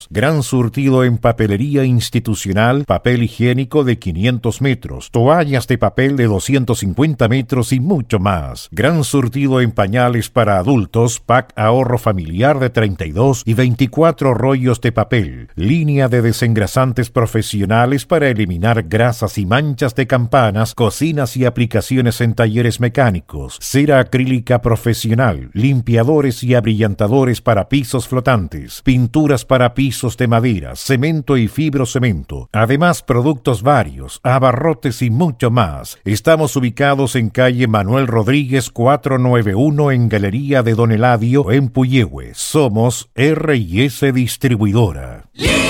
Gran surtido en papelería institucional, papel higiénico de 500 metros, toallas de papel de 250 metros y mucho más. Gran surtido en pañales para adultos, pack ahorro familiar de 32 y 24 rollos de papel. Línea de desengrasantes profesionales para eliminar grasas y manchas de campanas, cocinas y aplicaciones en talleres mecánicos. Cera acrílica profesional, limpiadores y abrillantadores para pisos flotantes, pinturas para pisos de madera, cemento y fibrocemento. Además, productos varios, abarrotes y mucho más. Estamos ubicados en calle Manuel Rodríguez 491 en Galería de Don Eladio en Puyehue. Somos R&S Distribuidora.